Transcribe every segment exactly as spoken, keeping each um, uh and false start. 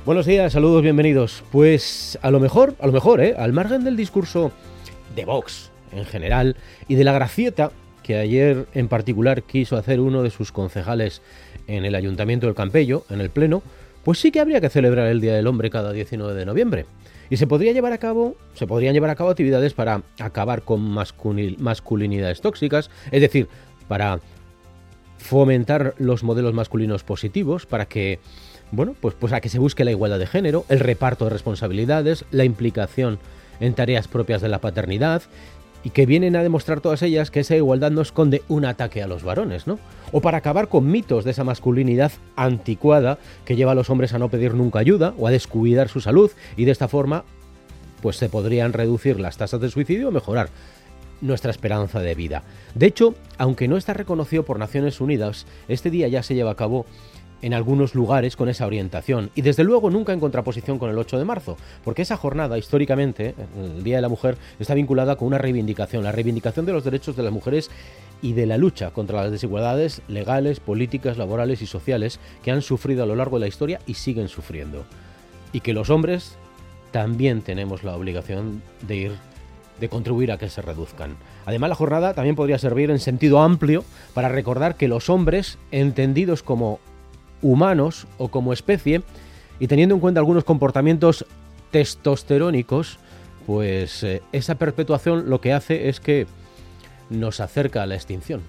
Buenos días, saludos, bienvenidos. Pues a lo mejor, a lo mejor, ¿eh? al margen del discurso de Vox en general y de la gracieta que ayer en particular quiso hacer uno de sus concejales en el Ayuntamiento del Campello, en el Pleno, pues sí que habría que celebrar el Día del Hombre cada diecinueve de noviembre. Y se podría llevar a cabo, se podrían llevar a cabo actividades para acabar con masculin- masculinidades tóxicas, es decir, para fomentar los modelos masculinos positivos, para que, bueno, pues, pues a que se busque la igualdad de género, el reparto de responsabilidades, la implicación en tareas propias de la paternidad, y que vienen a demostrar todas ellas que esa igualdad no esconde un ataque a los varones, ¿no? O para acabar con mitos de esa masculinidad anticuada que lleva a los hombres a no pedir nunca ayuda o a descuidar su salud, y de esta forma pues se podrían reducir las tasas de suicidio o mejorar nuestra esperanza de vida. De hecho, aunque no está reconocido por Naciones Unidas, este día ya se lleva a cabo en algunos lugares con esa orientación, y desde luego nunca en contraposición con el ocho de marzo, porque esa jornada históricamente, el Día de la Mujer, está vinculada con una reivindicación, la reivindicación de los derechos de las mujeres y de la lucha contra las desigualdades legales, políticas, laborales y sociales que han sufrido a lo largo de la historia y siguen sufriendo, y que los hombres también tenemos la obligación de ir de contribuir a que se reduzcan. Además, la jornada también podría servir en sentido amplio para recordar que los hombres, entendidos como humanos o como especie, y teniendo en cuenta algunos comportamientos testosterónicos, pues eh, esa perpetuación lo que hace es que nos acerca a la extinción.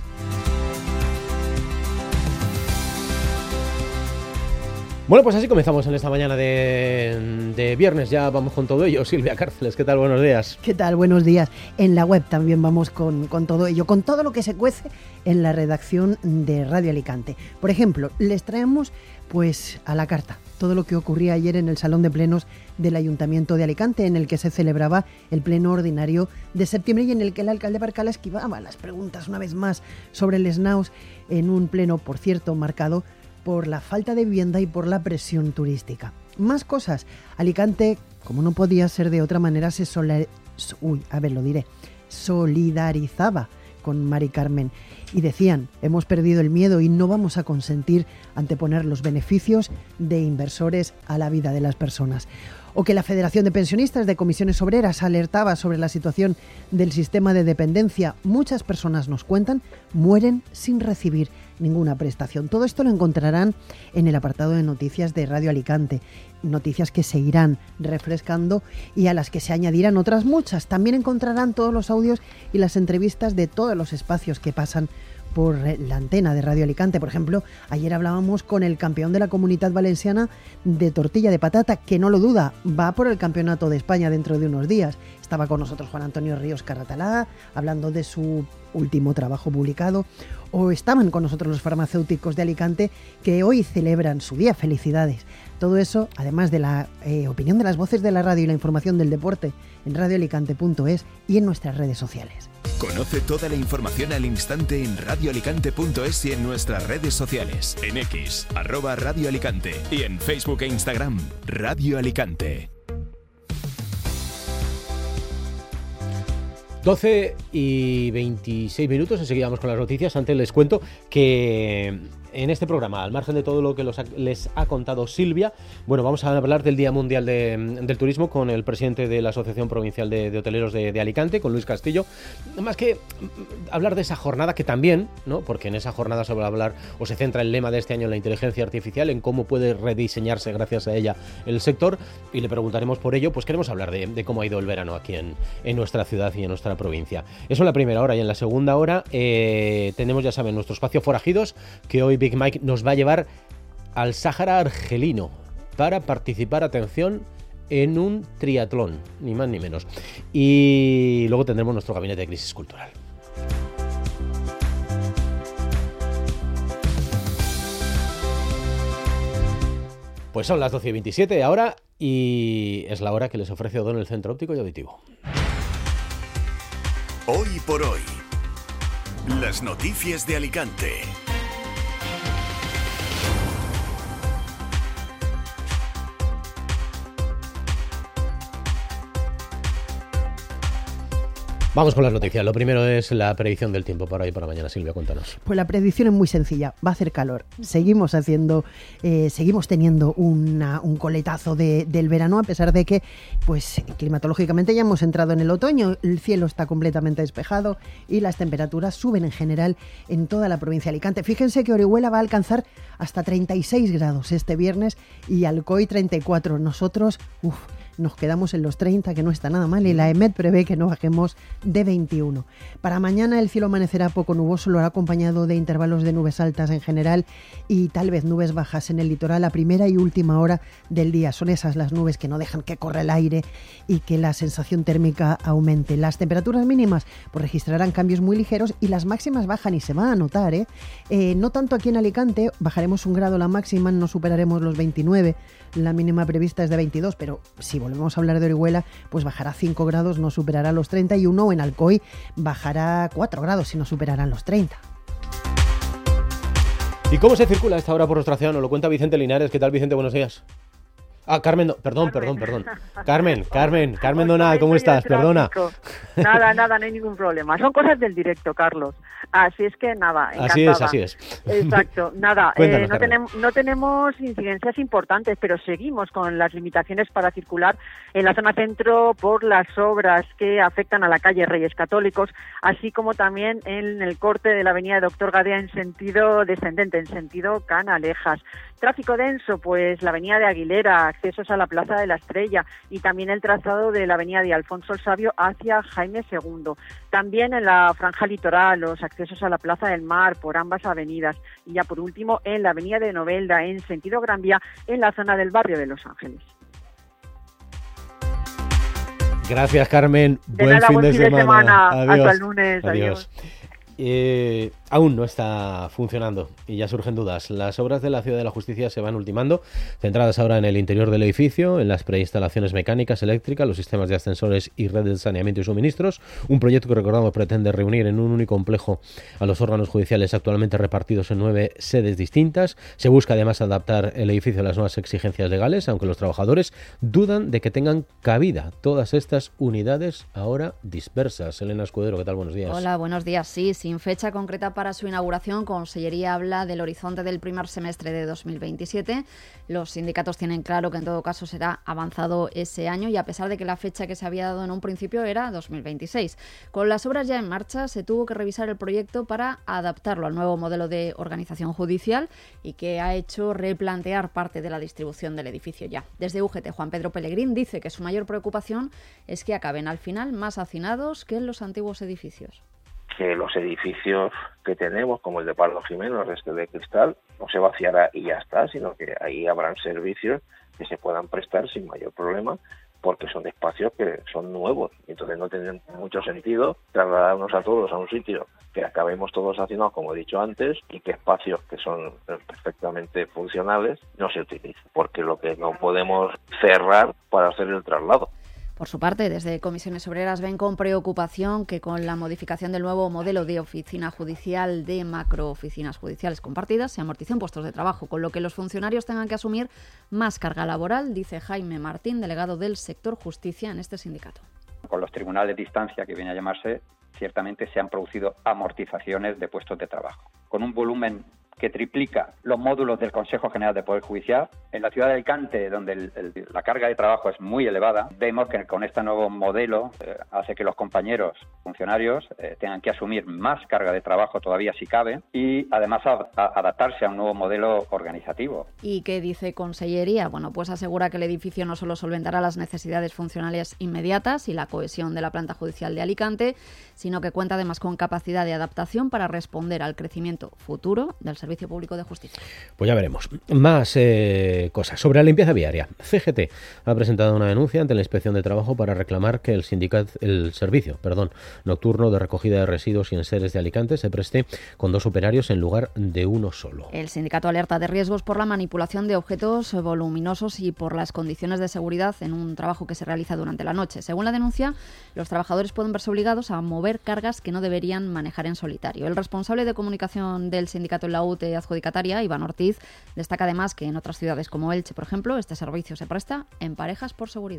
Bueno, pues así comenzamos en esta mañana de, de viernes, ya vamos con todo ello. Silvia Cárceles, ¿qué tal? Buenos días. ¿Qué tal? Buenos días. En la web también vamos con, con todo ello, con todo lo que se cuece en la redacción de Radio Alicante. Por ejemplo, les traemos pues a la carta todo lo que ocurría ayer en el Salón de Plenos del Ayuntamiento de Alicante, en el que se celebraba el pleno ordinario de septiembre y en el que el alcalde Barcala esquivaba las preguntas una vez más sobre el S N A U S, en un pleno, por cierto, marcado por la falta de vivienda y por la presión turística. Más cosas. Alicante, como no podía ser de otra manera, se sola... Uy, a ver, lo diré. solidarizaba con Mari Carmen y decían: hemos perdido el miedo y no vamos a consentir anteponer los beneficios de inversores a la vida de las personas. O que la Federación de Pensionistas de Comisiones Obreras alertaba sobre la situación del sistema de dependencia. Muchas personas, nos cuentan, mueren sin recibir ninguna prestación. Todo esto lo encontrarán en el apartado de noticias de Radio Alicante. Noticias que se irán refrescando y a las que se añadirán otras muchas. También encontrarán todos los audios y las entrevistas de todos los espacios que pasan por la antena de Radio Alicante. Por ejemplo, ayer hablábamos con el campeón de la Comunitat Valenciana de tortilla de patata, que no lo duda, va por el Campeonato de España dentro de unos días. Estaba con nosotros Juan Antonio Ríos Carratalá, hablando de su último trabajo publicado. O estaban con nosotros los farmacéuticos de Alicante, que hoy celebran su día. Felicidades. Todo eso, además de la eh, opinión de las voces de la radio y la información del deporte, en radio alicante punto es y en nuestras redes sociales. Conoce toda la información al instante en radio alicante punto es y en nuestras redes sociales. En X, arroba Radio Alicante, y en Facebook e Instagram, Radio Alicante. doce y veintiséis minutos, enseguida vamos con las noticias. Antes les cuento que en este programa, al margen de todo lo que los ha, les ha contado Silvia, bueno, vamos a hablar del Día Mundial de, del Turismo con el presidente de la Asociación Provincial de, de Hoteleros de, de Alicante, con Luis Castillo. Más que hablar de esa jornada, que también, ¿no? Porque en esa jornada se va a hablar, o se centra el lema de este año en la inteligencia artificial, en cómo puede rediseñarse gracias a ella el sector, y le preguntaremos por ello. Pues queremos hablar de, de cómo ha ido el verano aquí en, en nuestra ciudad y en nuestra provincia. Eso en la primera hora, y en la segunda hora eh, tenemos, ya saben, nuestro espacio Forajidos, que hoy Big Mike nos va a llevar al Sáhara argelino para participar, atención, en un triatlón, ni más ni menos. Y luego tendremos nuestro gabinete de crisis cultural. Pues son las doce y veintisiete ahora, y es la hora que les ofrece Odón, el Centro Óptico y Auditivo. Hoy por hoy, las noticias de Alicante. Vamos con las noticias. Lo primero es la predicción del tiempo para hoy y para mañana. Silvia, cuéntanos. Pues la predicción es muy sencilla. Va a hacer calor. Seguimos haciendo, eh, seguimos teniendo una, un coletazo de, del verano, a pesar de que, pues, climatológicamente ya hemos entrado en el otoño. El cielo está completamente despejado y las temperaturas suben en general en toda la provincia de Alicante. Fíjense que Orihuela va a alcanzar hasta treinta y seis grados este viernes y Alcoy treinta y cuatro. Nosotros, uff, nos quedamos en los treinta, que no está nada mal, y la EMET prevé que no bajemos de veintiuno. Para mañana el cielo amanecerá poco nuboso, lo hará acompañado de intervalos de nubes altas en general y tal vez nubes bajas en el litoral a primera y última hora del día. Son esas las nubes que no dejan que corra el aire y que la sensación térmica aumente. Las temperaturas mínimas pues registrarán cambios muy ligeros y las máximas bajan y se va a notar, ¿eh? Eh, no tanto aquí en Alicante, bajaremos un grado la máxima, no superaremos los veintinueve, la mínima prevista es de veintidós, pero si volvemos a hablar de Orihuela, pues bajará cinco grados, no superará los treinta y uno, o en Alcoy bajará cuatro grados y no superarán los treinta. ¿Y cómo se circula a esta hora por nuestra ciudad? Nos lo cuenta Vicente Linares. ¿Qué tal, Vicente? Buenos días. Ah, Carmen, no, perdón, Carmen. perdón, perdón. Carmen, Carmen, Carmen Donat, ¿cómo estás? Perdona. Nada, nada, no hay ningún problema. Son cosas del directo, Carlos. Así es que nada, encantada. Así es, así es. Exacto, nada, Cuéntanos, eh, no, Carmen. tenemos, no tenemos incidencias importantes, pero seguimos con las limitaciones para circular en la zona centro por las obras que afectan a la calle Reyes Católicos, así como también en el corte de la avenida Doctor Gadea en sentido descendente, en sentido Canalejas. Tráfico denso, pues la avenida de Aguilera, accesos a la Plaza de la Estrella y también el trazado de la avenida de Alfonso el Sabio hacia Jaime segundo. También en la franja litoral, los accesos a la Plaza del Mar por ambas avenidas. Y ya por último, en la avenida de Novelda, en sentido Gran Vía, en la zona del barrio de Los Ángeles. Gracias, Carmen. De buen nada, fin buen de fin de semana. semana. Adiós. Hasta el lunes. Adiós. Adiós. Eh, aún no está funcionando y ya surgen dudas. Las obras de la Ciudad de la Justicia se van ultimando, centradas ahora en el interior del edificio, en las preinstalaciones mecánicas, eléctricas, los sistemas de ascensores y redes de saneamiento y suministros. Un proyecto que, recordamos, pretende reunir en un único complejo a los órganos judiciales actualmente repartidos en nueve sedes distintas. Se busca además adaptar el edificio a las nuevas exigencias legales, aunque los trabajadores dudan de que tengan cabida todas estas unidades ahora dispersas. Elena Escudero, ¿qué tal? Buenos días. Hola, buenos días. Sí, sí. Sin fecha concreta para su inauguración, Consellería habla del horizonte del primer semestre de dos mil veintisiete. Los sindicatos tienen claro que en todo caso será avanzado ese año y a pesar de que la fecha que se había dado en un principio era dos mil veintiséis. Con las obras ya en marcha se tuvo que revisar el proyecto para adaptarlo al nuevo modelo de organización judicial y que ha hecho replantear parte de la distribución del edificio ya. Desde U G T, Juan Pedro Pellegrín dice que su mayor preocupación es que acaben al final más hacinados que en los antiguos edificios. Que los edificios que tenemos, como el de Pardo Jiménez, este de cristal, no se vaciará y ya está, sino que ahí habrán servicios que se puedan prestar sin mayor problema, porque son espacios que son nuevos, entonces no tiene mucho sentido trasladarnos a todos a un sitio que acabemos todos haciendo, como he dicho antes, y que espacios que son perfectamente funcionales no se utilicen, porque lo que no podemos cerrar para hacer el traslado. Por su parte, desde Comisiones Obreras ven con preocupación que con la modificación del nuevo modelo de oficina judicial de macrooficinas judiciales compartidas se amorticen puestos de trabajo, con lo que los funcionarios tengan que asumir más carga laboral, dice Jaime Martín, delegado del sector justicia en este sindicato. Con los tribunales de instancia, que viene a llamarse, ciertamente se han producido amortizaciones de puestos de trabajo. Con un volumen que triplica los módulos del Consejo General de Poder Judicial. En la ciudad de Alicante, donde el, el, la carga de trabajo es muy elevada, vemos que con este nuevo modelo eh, hace que los compañeros funcionarios eh, tengan que asumir más carga de trabajo todavía si cabe y además a, a adaptarse a un nuevo modelo organizativo. ¿Y qué dice Consellería? Bueno, pues asegura que el edificio no solo solventará las necesidades funcionales inmediatas y la cohesión de la planta judicial de Alicante, sino que cuenta además con capacidad de adaptación para responder al crecimiento futuro del servicio Servicio Público de Justicia. Pues ya veremos. Más eh, cosas. Sobre la limpieza viaria. C G T ha presentado una denuncia ante la Inspección de Trabajo para reclamar que el sindicato, el servicio perdón, nocturno de recogida de residuos y enseres de Alicante se preste con dos operarios en lugar de uno solo. El sindicato alerta de riesgos por la manipulación de objetos voluminosos y por las condiciones de seguridad en un trabajo que se realiza durante la noche. Según la denuncia, los trabajadores pueden verse obligados a mover cargas que no deberían manejar en solitario. El responsable de comunicación del sindicato en la U T adjudicataria, Iván Ortiz, destaca además que en otras ciudades como Elche, por ejemplo, este servicio se presta en parejas por seguridad.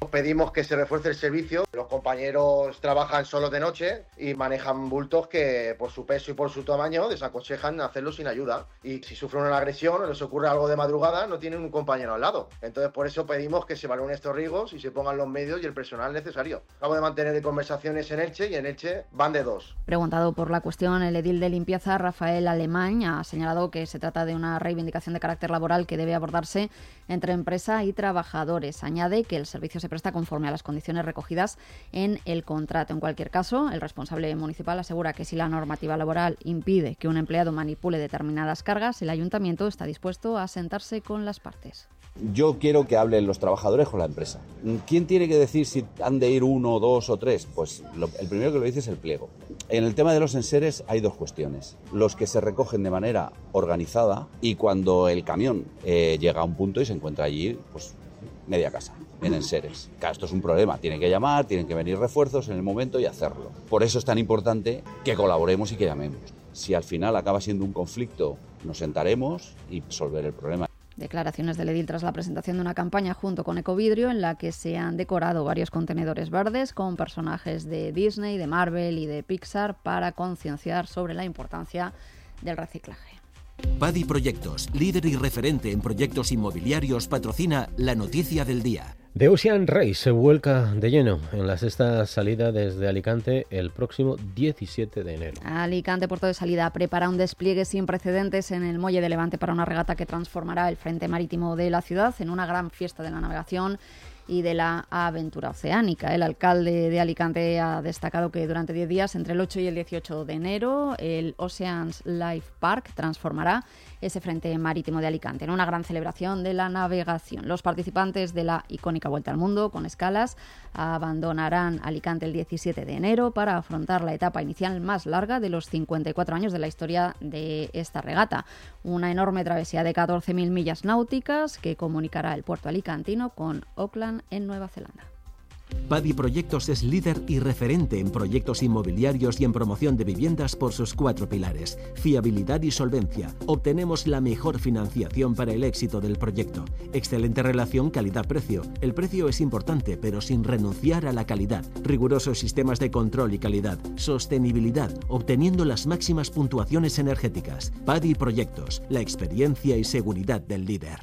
Pedimos que se refuerce el servicio. Los compañeros trabajan solos de noche y manejan bultos que por su peso y por su tamaño desaconsejan hacerlo sin ayuda. Y si sufren una agresión o les ocurre algo de madrugada, no tienen un compañero al lado. Entonces por eso pedimos que se evalúen estos riesgos y se pongan los medios y el personal necesario. Acabo de mantener conversaciones en Elche y en Elche van de dos. Preguntado por la cuestión, el edil de limpieza, Rafael Alemán, ha señalado que se trata de una reivindicación de carácter laboral que debe abordarse entre empresa y trabajadores. Añade que el servicio se presta conforme a las condiciones recogidas en el contrato. En cualquier caso, el responsable municipal asegura que si la normativa laboral impide que un empleado manipule determinadas cargas, el ayuntamiento está dispuesto a sentarse con las partes. Yo quiero que hablen los trabajadores con la empresa. ¿Quién tiene que decir si han de ir uno, dos o tres? Pues lo, el primero que lo dice es el pliego. En el tema de los enseres hay dos cuestiones. Los que se recogen de manera organizada y cuando el camión eh, llega a un punto y se encuentra allí, pues media casa, en enseres. Claro, esto es un problema. Tienen que llamar, tienen que venir refuerzos en el momento y hacerlo. Por eso es tan importante que colaboremos y que llamemos. Si al final acaba siendo un conflicto, nos sentaremos y resolver el problema. Declaraciones del edil tras la presentación de una campaña junto con Ecovidrio en la que se han decorado varios contenedores verdes con personajes de Disney, de Marvel y de Pixar para concienciar sobre la importancia del reciclaje. Padi Proyectos, líder y referente en proyectos inmobiliarios, patrocina la noticia del día. The Ocean Race se vuelca de lleno en la sexta salida desde Alicante el próximo diecisiete de enero. Alicante, puerto de salida, prepara un despliegue sin precedentes en el Muelle de Levante para una regata que transformará el frente marítimo de la ciudad en una gran fiesta de la navegación y de la aventura oceánica. El alcalde de Alicante ha destacado que durante diez días, entre el ocho y el dieciocho de enero, el Oceans Life Park transformará ese frente marítimo de Alicante en una gran celebración de la navegación. Los participantes de la icónica Vuelta al Mundo con escalas abandonarán Alicante el diecisiete de enero para afrontar la etapa inicial más larga de los cincuenta y cuatro años de la historia de esta regata. Una enorme travesía de catorce mil millas náuticas que comunicará el puerto alicantino con Auckland en Nueva Zelanda. Padi Proyectos es líder y referente en proyectos inmobiliarios y en promoción de viviendas por sus cuatro pilares: fiabilidad y solvencia. Obtenemos la mejor financiación para el éxito del proyecto. Excelente relación calidad-precio. El precio es importante, pero sin renunciar a la calidad. Rigurosos sistemas de control y calidad. Sostenibilidad, obteniendo las máximas puntuaciones energéticas. Padi Proyectos, la experiencia y seguridad del líder.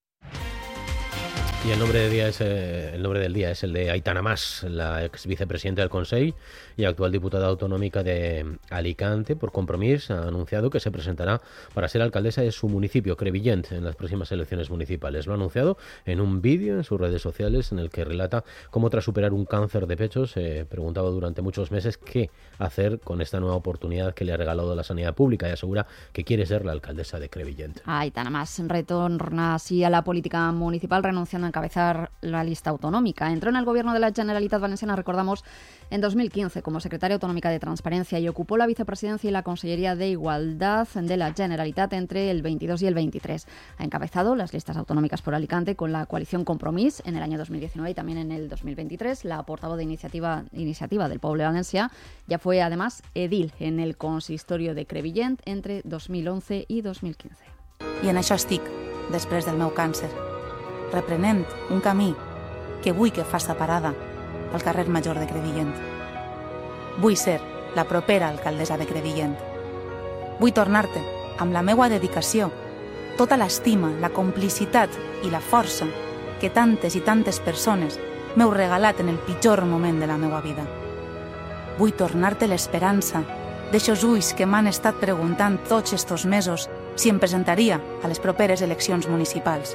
Y el nombre, del día es, eh, el nombre del día es el de Aitana Mas, la ex vicepresidenta del Consell y actual diputada autonómica de Alicante. Por Compromís ha anunciado que se presentará para ser alcaldesa de su municipio, Crevillent, en las próximas elecciones municipales. Lo ha anunciado en un vídeo en sus redes sociales en el que relata cómo, tras superar un cáncer de pecho, se preguntaba durante muchos meses qué hacer con esta nueva oportunidad que le ha regalado la sanidad pública, y asegura que quiere ser la alcaldesa de Crevillent. Aitana Mas retorna así a la política municipal, renunciando a encabezar la lista autonómica. Entró en el gobierno de la Generalitat Valenciana, recordamos, en dos mil quince como secretaria autonómica de Transparencia y ocupó la vicepresidencia y la Consellería de Igualdad de la Generalitat entre el veintidós y el veintitrés. Ha encabezado las listas autonómicas por Alicante con la coalición Compromís en el año dos mil diecinueve y también en el dos mil veintitrés. La portavoz de Iniciativa, iniciativa del Poble Valencià ya fue además edil en el consistorio de Crevillent entre dos mil once i dos mil quinze. I en això estic, després del meu càncer, reprenent un camí que vull que faça parada al carrer Major de Crevillent. Vull ser la propera alcaldessa de Crevillent. Vull tornar-te amb la meua dedicació, tota l'estima, la complicitat i la força que tantes i tantes persones m'heu regalat en el pitjor moment de la meua vida. Vull tornar-te l'esperança d'eixos ulls que m'han estat preguntant tots estos mesos si em presentaria a les properes eleccions municipals.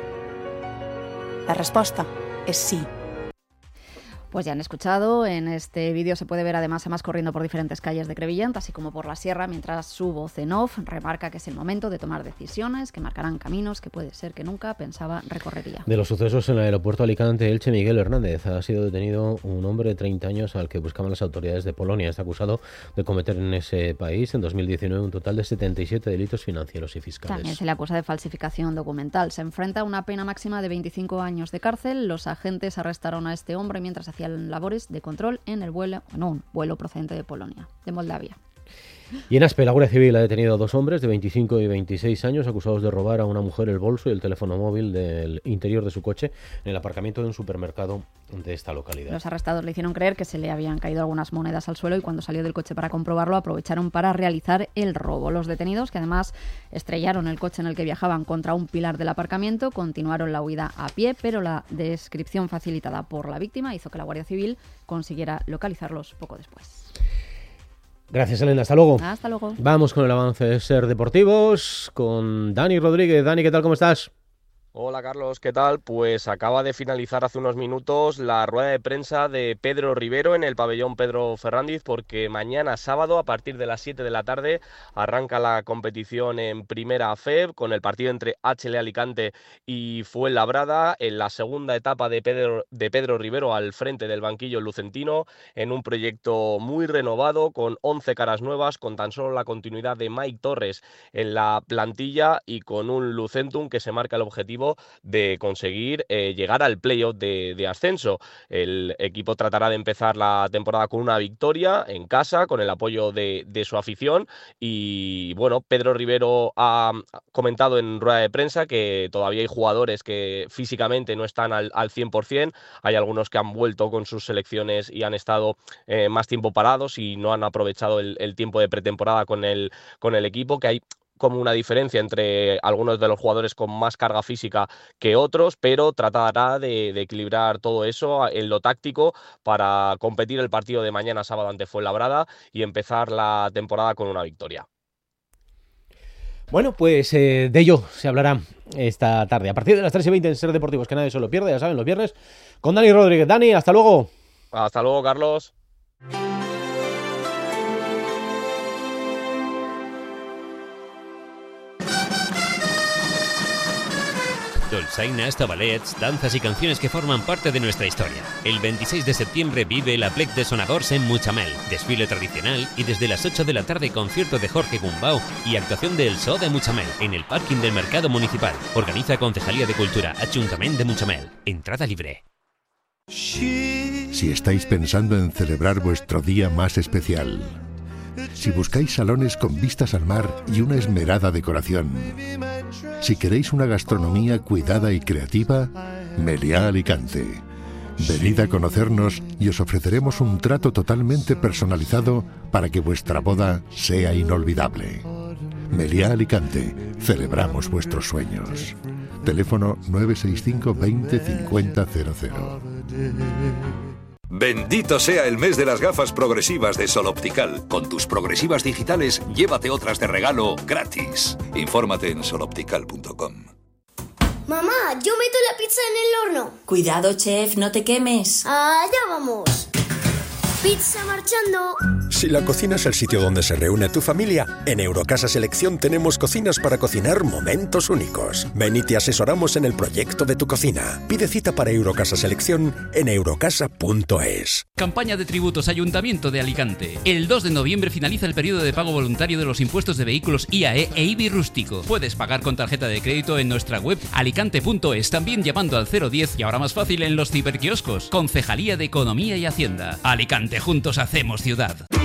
La respuesta es sí. Pues ya han escuchado, en este vídeo se puede ver además a Mas corriendo por diferentes calles de Crevillent, así como por la sierra, mientras su voz en off remarca que es el momento de tomar decisiones que marcarán caminos que puede ser que nunca pensaba recorrería. De los sucesos en el aeropuerto Alicante Elche, Miguel Hernández, ha sido detenido un hombre de treinta años al que buscaban las autoridades de Polonia. Está acusado de cometer en ese país en dos mil diecinueve un total de setenta y siete delitos financieros y fiscales. También se le acusa de falsificación documental. Se enfrenta a una pena máxima de veinticinco años de cárcel. Los agentes arrestaron a este hombre mientras hacían labores de control en el vuelo, en un vuelo procedente de Polonia, de Moldavia. Y en Aspe, la Guardia Civil ha detenido a dos hombres de veinticinco y veintiséis años acusados de robar a una mujer el bolso y el teléfono móvil del interior de su coche en el aparcamiento de un supermercado de esta localidad. Los arrestados le hicieron creer que se le habían caído algunas monedas al suelo y cuando salió del coche para comprobarlo aprovecharon para realizar el robo. Los detenidos, que además estrellaron el coche en el que viajaban contra un pilar del aparcamiento, continuaron la huida a pie, pero la descripción facilitada por la víctima hizo que la Guardia Civil consiguiera localizarlos poco después. Gracias, Elena. Hasta luego. Hasta luego. Vamos con el avance de Ser Deportivos con Dani Rodríguez. Dani, ¿qué tal? ¿Cómo estás? Hola Carlos, ¿qué tal? Pues acaba de finalizar hace unos minutos la rueda de prensa de Pedro Rivero en el pabellón Pedro Ferrándiz, porque mañana sábado a partir de las siete de la tarde arranca la competición en Primera F E B con el partido entre H L Alicante y Fuenlabrada en la segunda etapa de Pedro, de Pedro Rivero al frente del banquillo lucentino, en un proyecto muy renovado con once caras nuevas, con tan solo la continuidad de Mike Torres en la plantilla y con un Lucentum que se marca el objetivo de conseguir eh, llegar al playoff de, de ascenso. El equipo tratará de empezar la temporada con una victoria en casa, con el apoyo de, de su afición y bueno, Pedro Rivero ha comentado en rueda de prensa que todavía hay jugadores que físicamente no están al, al cien por ciento, hay algunos que han vuelto con sus selecciones y han estado eh, más tiempo parados y no han aprovechado el, el tiempo de pretemporada con el, con el equipo, que hay como una diferencia entre algunos de los jugadores con más carga física que otros, pero tratará de, de equilibrar todo eso en lo táctico para competir el partido de mañana sábado ante Fuenlabrada y empezar la temporada con una victoria. Bueno, pues eh, de ello se hablará esta tarde, a partir de las tres y veinte en Ser Deportivos, que nadie se lo pierde, ya saben, los viernes, con Dani Rodríguez. Dani, hasta luego. Hasta luego, Carlos. Dolçainas, tabalets, danzas y canciones que forman parte de nuestra historia. El veintiséis de septiembre vive la Plec de Sonadors en Mutxamel, desfile tradicional y desde las ocho de la tarde concierto de Jorge Gumbau y actuación del S O de Mutxamel en el parking del Mercado Municipal. Organiza Concejalía de Cultura, Ayuntamiento de Mutxamel. Entrada libre. Si estáis pensando en celebrar vuestro día más especial, si buscáis salones con vistas al mar y una esmerada decoración, si queréis una gastronomía cuidada y creativa, Meliá Alicante. Venid a conocernos y os ofreceremos un trato totalmente personalizado para que vuestra boda sea inolvidable. Meliá Alicante, celebramos vuestros sueños. Teléfono nueve seis cinco veinte cincuenta cero cero. Bendito sea el mes de las gafas progresivas de Sol Optical. Con tus progresivas digitales, llévate otras de regalo gratis. Infórmate en sol optical punto com. Mamá, yo meto la pizza en el horno. Cuidado, chef, no te quemes. Allá vamos. Pizza marchando. Si la cocina es el sitio donde se reúne tu familia, en Eurocasa Selección tenemos cocinas para cocinar momentos únicos. Ven y te asesoramos en el proyecto de tu cocina. Pide cita para Eurocasa Selección en eurocasa punto es. Campaña de tributos Ayuntamiento de Alicante. El dos de noviembre finaliza el periodo de pago voluntario de los impuestos de vehículos I A E e I B I rústico. Puedes pagar con tarjeta de crédito en nuestra web alicante punto es, también llamando al cero diez y ahora más fácil en los ciberquioscos. Concejalía de Economía y Hacienda. Alicante, juntos hacemos ciudad.